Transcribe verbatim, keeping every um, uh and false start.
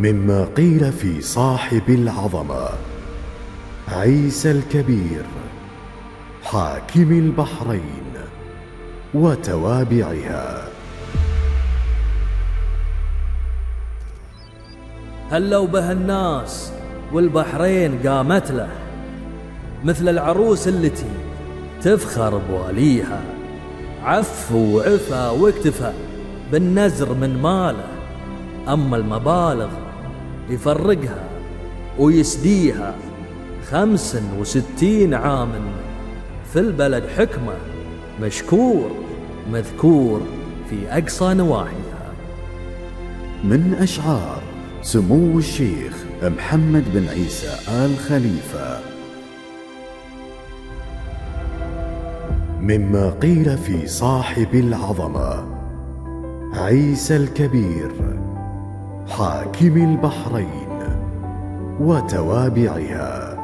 مما قيل في صاحب العظمة عيسى الكبير حاكم البحرين وتوابعها. هلوا به الناس والبحرين قامت له، مثل العروس التي تفخر بواليها، عف وعفا واكتفى بالنزر من ماله. أما المبالغ يفرقها ويسديها خمس وستين عاما في البلد حكمة، مشكور مذكور في أقصى نواحيها. من أشعار سمو الشيخ محمد بن عيسى آل خليفة. مما قيل في صاحب العظمة عيسى الكبير حاكم البحرين وتوابعها.